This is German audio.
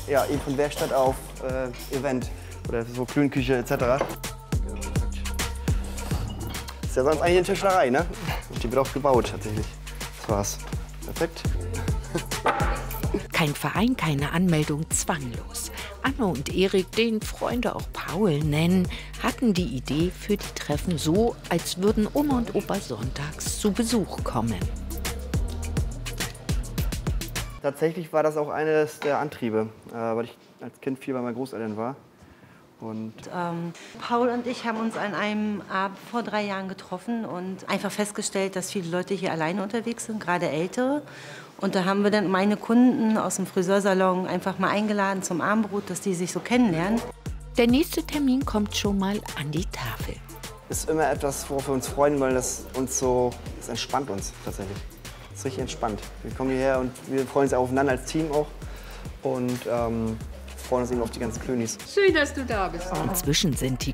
ja, eben von Werkstatt auf Event oder so Klönküche etc. Ist ja sonst eigentlich eine Tischlerei, ne? Und die wird auch gebaut tatsächlich. Das war's. Perfekt. Kein Verein, keine Anmeldung, zwanglos. Anne und Erik, den Freunde auch Paul nennen, hatten die Idee für die Treffen so, als würden Oma und Opa sonntags zu Besuch kommen. Tatsächlich war das auch eines der Antriebe, weil ich als Kind viel bei meinen Großeltern war. Und Paul und ich haben uns an einem Abend vor 3 Jahren getroffen und einfach festgestellt, dass viele Leute hier alleine unterwegs sind, gerade Ältere. Und da haben wir dann meine Kunden aus dem Friseursalon einfach mal eingeladen zum Abendbrot, dass die sich so kennenlernen. Der nächste Termin kommt schon mal an die Tafel. Ist immer etwas, worauf wir uns freuen, weil das entspannt uns tatsächlich. Das ist richtig entspannt. Wir kommen hierher und wir freuen uns aufeinander als Team auch. Und freuen uns eben auf die ganzen Klönis. Schön, dass du da bist. Inzwischen sind die